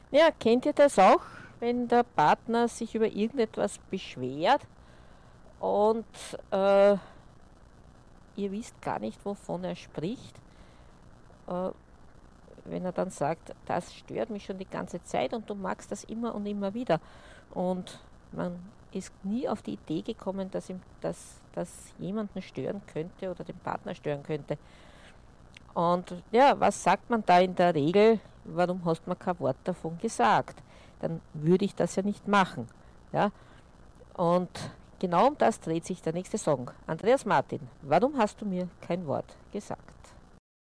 Ja, kennt ihr das auch, wenn der Partner sich über irgendetwas beschwert und äh, ihr wisst gar nicht, wovon er spricht? Äh, Wenn er dann sagt, das stört mich schon die ganze Zeit und du magst das immer und immer wieder. Und man ist nie auf die Idee gekommen, dass das jemanden stören könnte oder den Partner stören könnte. Und ja, was sagt man da in der Regel? Warum hast du mir kein Wort davon gesagt? Dann würde ich das ja nicht machen. Ja? Und genau um das dreht sich der nächste Song. Andreas Martin, warum hast du mir kein Wort gesagt?